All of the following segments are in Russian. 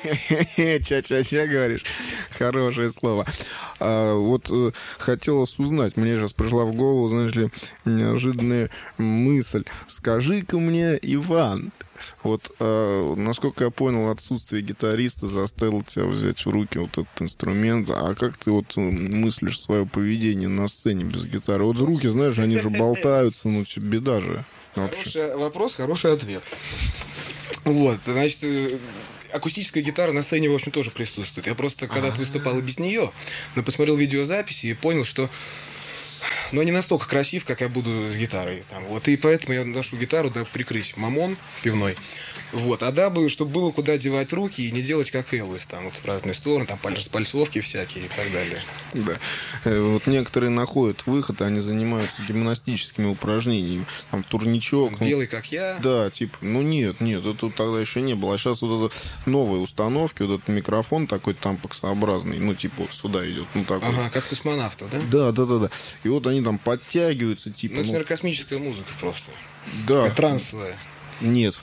Ча-ча-ча, говоришь. Хорошее слово. Вот хотелось узнать, мне сейчас пришла в голову, знаешь ли, неожиданная мысль. Скажи-ка мне, Иван, вот, насколько я понял, отсутствие гитариста заставило тебя взять в руки вот этот инструмент. А как ты вот мыслишь свое поведение на сцене без гитары? Вот руки, знаешь, они же болтаются, ну, беда же. Хороший вопрос, хороший ответ. Вот, значит, акустическая гитара на сцене, в общем, тоже присутствует. Я просто когда-то выступал и без нее, но посмотрел видеозаписи и понял, что не настолько красив, как я буду с гитарой. Там, вот, и поэтому я ношу гитару, да, прикрыть мамон пивной. Вот, а дабы, чтобы было куда девать руки и не делать как Элвис, там, вот в разные стороны, там, распальцовки всякие и так далее. Да. Вот некоторые находят выход, и они занимаются гимнастическими упражнениями. Там, турничок. Делай, как я. Да, типа, нет, это тогда еще не было. А сейчас вот это новые установки, вот этот микрофон такой тампоксообразный, ну, типа, сюда идет, ну, такой. Ага, как космонавтов, да? Да. И вот они там подтягиваются, типа... Ну, это, наверное, космическая музыка просто. Да. Такая трансовая. Нет,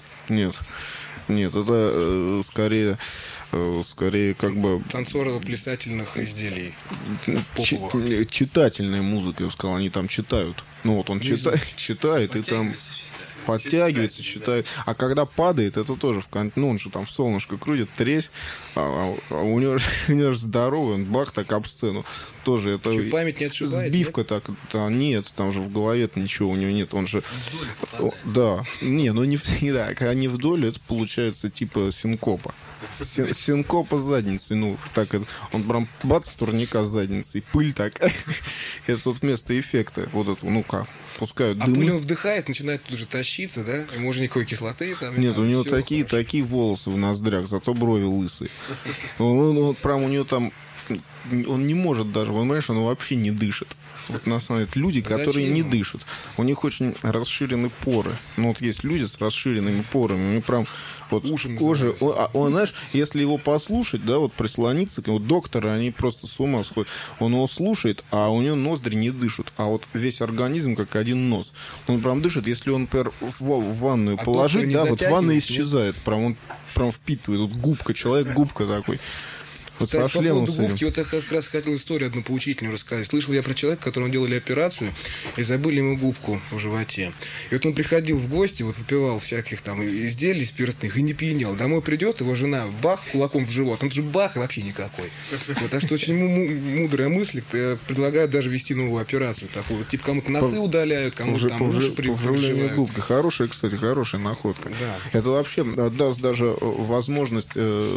это скорее как бы... Танцорово-плясательных изделий поповых. Читательная музыка, я бы сказал, они там читают. Ну вот он читает и там подтягивается, читает. А когда падает, это тоже ну он же там солнышко крутит, тресь, а у него же здоровый, он бах так об сцену. Тоже это... Что, память не отшибает? Сбивка нет? так, да, нет, там же в голове ничего у него нет, он же... Да, не, ну не всегда, когда не вдоль, это получается типа синкопа. Синкопа с задницей, ну, так это, он прям бац, турника с задницей, пыль такая. Это вот вместо эффекта, вот это, ну-ка, пускают дым. А пыль он вдыхает, начинает тут же тащиться, да? Ему уже никакой кислоты там. Нет, у него такие волосы в ноздрях, зато брови лысые. Он прям у него там, он не может даже, понимаешь, он вообще не дышит. Вот на самом деле люди, которые не дышат, у них очень расширены поры. Ну вот есть люди с расширенными порами, у них прям вот кожа. Он, знаешь, если его послушать, да, вот прислониться, вот докторы, они просто с ума сходят. Он его слушает, а у него ноздри не дышат, а вот весь организм как один нос. Он прям дышит, если он, например, в ванную положить, да, вот ванна исчезает, он прям впитывает, вот губка, человек-губка такой. Вот кстати, по поводу губки, вот я как раз хотел историю одну поучительную рассказать. Слышал я про человека, которому делали операцию, и забыли ему губку в животе. И вот он приходил в гости, вот выпивал всяких там изделий спиртных и не пьянел. Домой придет, его жена бах, кулаком в живот. Он же бах и вообще никакой. Вот, так что очень мудрая мысль. Я предлагаю даже вести новую операцию такую. Вот, типа кому-то носы удаляют, кому-то там уши приживают. Губки. Хорошая, кстати, хорошая находка. Да. Это вообще даст даже возможность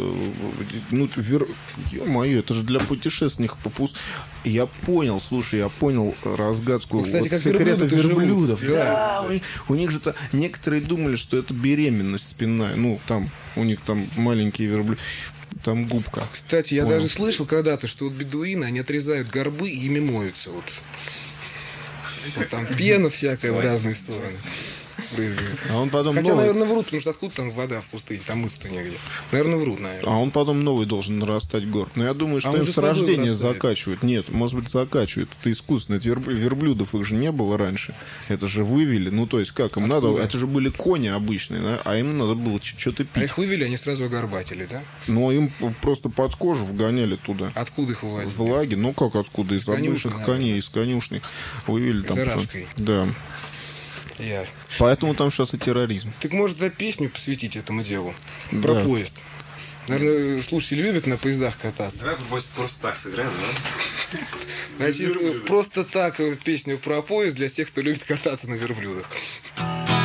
ё-моё, это же для путешественников Я понял разгадку секрета верблюдов. Да. У них же некоторые думали, что это беременность спинная. Ну, там, у них там маленькие верблюды. Там губка. Кстати, я даже слышал когда-то, что вот бедуины, они отрезают горбы и ими моются. Вот там пена всякая в разные стороны. А он потом Хотя, наверное, врут, потому что откуда там вода в пустыне, там мыться-то негде. Наверное, врут, наверное. А он потом новый должен нарастать горб. Но я думаю, что им с рождения закачивают. Нет, может быть, закачивают. Это искусственно. Верблюдов их же не было раньше. Это же вывели. Ну, то есть, как им надо? Это же были кони обычные, да? А им надо было что-то пить. А их вывели, они сразу огорбатили, да? Ну, им просто под кожу вгоняли туда. Откуда их выводили? Влаги. Ну, как откуда? Из обычных коней, из конюшни. Вывели там. Да. Ясно. Поэтому там сейчас и терроризм. Так может, песню посвятить этому делу? Про поезд. Наверное, слушатели любят на поездах кататься. Давай просто так сыграем, да? Значит, просто так песню про поезд для тех, кто любит кататься на верблюдах.